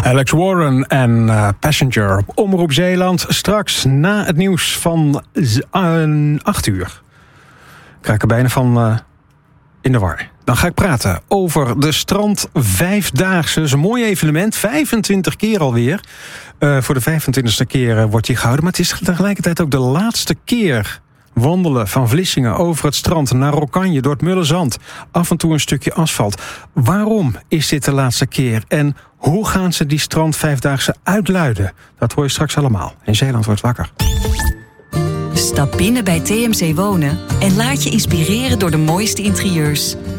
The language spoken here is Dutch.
Alex Warren en Passenger op Omroep Zeeland. Straks na het nieuws van 8 uur. Ik raak er bijna van in de war. Dan ga ik praten over de Strand Vijfdaagse. Dat is een mooi evenement, 25 keer alweer. Voor de 25e keer wordt die gehouden. Maar het is tegelijkertijd ook de laatste keer wandelen van Vlissingen over het strand naar Rokkanje door het mulle zand. Af en toe een stukje asfalt. Waarom is dit de laatste keer? En hoe gaan ze die Strand Vijfdaagse uitluiden? Dat hoor je straks allemaal. En Zeeland wordt wakker. Stap binnen bij TMC Wonen en laat je inspireren door de mooiste interieurs.